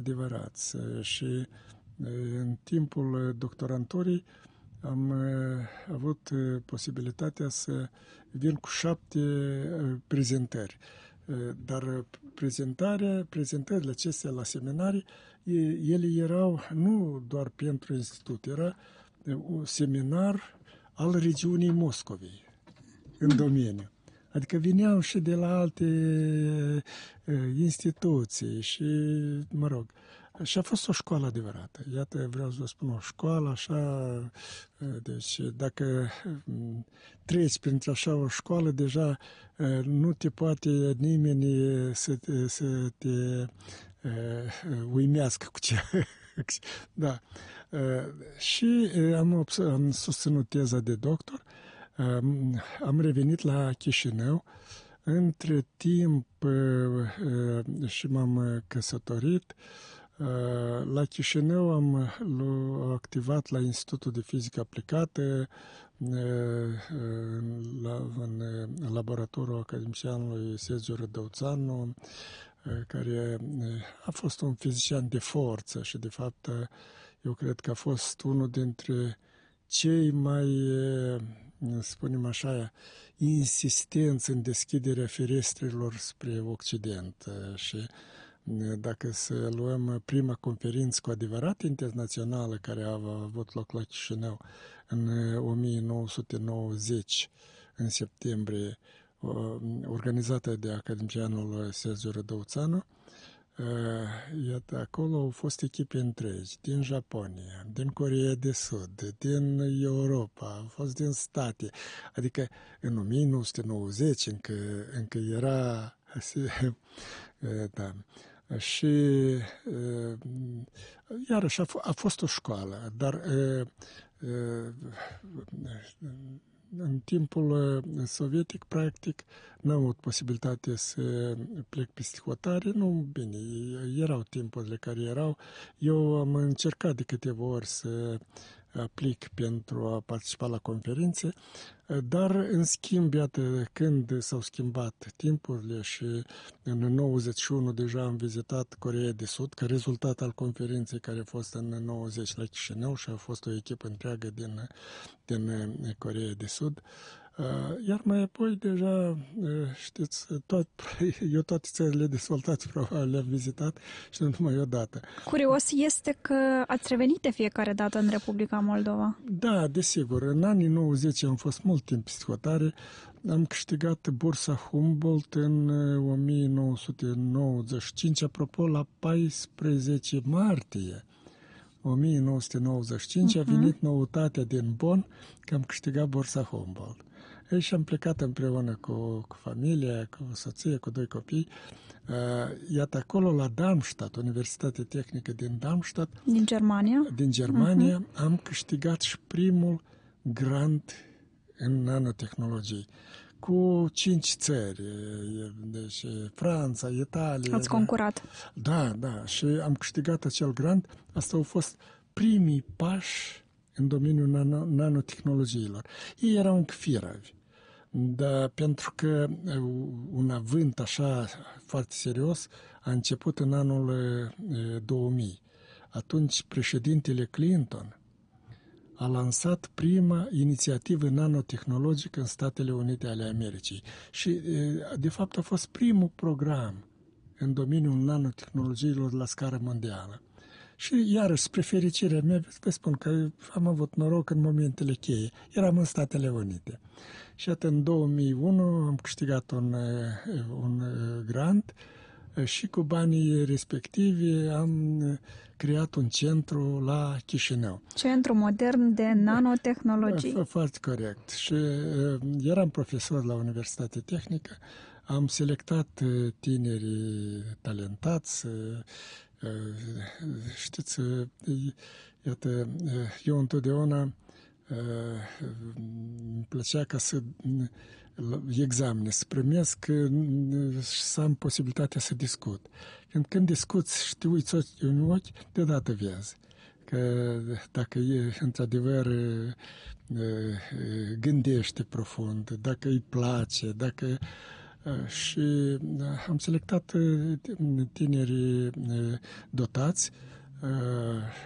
adevărați. Și în timpul doctoranturii am avut posibilitatea să vin cu 7 prezentări. Dar prezentările acestea la seminarii, ele erau nu doar pentru institut, era un seminar al regiunii Moscovei în domeniu. Adică vineau și de la alte instituții și, mă rog, și a fost o școală adevărată. Iată, vreau să vă spun, o școală așa, deci dacă treci printr așa o școală, deja nu te poate nimeni să te uimească cu ce. Da. Și am susținut teza de doctor, am revenit la Chișinău. Între timp și m-am căsătorit. La Chișinău am activat la Institutul de Fizică Aplicată, în laboratorul academicianului Sergiu Rădăuțanu, care a fost un fizician de forță și, de fapt, eu cred că a fost unul dintre cei mai, spunem așa, insistenți în deschiderea ferestrelor spre Occident. Și dacă să luăm prima conferință cu adevărat internațională care a avut loc la Chișinău în 1990, în septembrie, organizată de academicianul Sergiu Rădăuțanu, iată, acolo au fost echipe întregi, din Japonia, din Coreea de Sud, din Europa, au fost din state. Adică în 1990 încă era... da. Și iarăși a fost o școală, dar în timpul sovietic, practic, n-am avut posibilitate să plec peste hotare. Nu, bine, erau timpurile care erau. Eu am încercat de câteva ori să aplic pentru a participa la conferințe, dar, în schimb, iată, când s-au schimbat timpurile și în 91 deja am vizitat Coreea de Sud, ca rezultat al conferinței care a fost în 90 la Chișinău și a fost o echipă întreagă din Coreea de Sud. Iar mai apoi deja, știți, eu toate țările dezvoltate probabil le-am vizitat și nu numai o dată. Curios este că ați revenit de fiecare dată în Republica Moldova. Da, desigur. În anii 90 am fost mult timp psihotare. Am câștigat bursa Humboldt în 1995, apropo, la 14 martie 1995 a venit noutatea din Bonn că am câștigat bursa Humboldt. Și am plecat împreună cu familia, cu soție, cu 2 copii. Iată, acolo la Darmstadt, Universitatea Tehnică din Darmstadt, din Germania, am câștigat și primul grant în nanotehnologii cu 5 țări, deci Franța, Italia. Ați concurat. Da, și am câștigat acel grant. Asta au fost primii pași în domeniul nanotehnologiilor. Ei erau încă firavi, dar pentru că un avânt așa foarte serios a început în anul 2000. Atunci președintele Clinton a lansat prima inițiativă nanotehnologică în Statele Unite ale Americii și, de fapt, a fost primul program în domeniul nanotehnologiilor la scară mondială. Și, iarăși, spre fericirea mea, vă spun că am avut noroc în momentele cheie. Eram în Statele Unite. Și atât în 2001 am câștigat un grant și cu banii respectivi am creat un centru la Chișinău. Centru modern de nanotehnologii. Foarte corect. Și eram profesor la Universitatea Tehnică, am selectat tineri talentați. Știți, iată, eu întotdeauna îmi plăcea ca să examene, să primesc și să am posibilitatea să discut. Când discuți și te uiți în ochi, deodată vezi că dacă e într-adevăr gândește profund, dacă îi place, dacă Și am selectat tineri dotați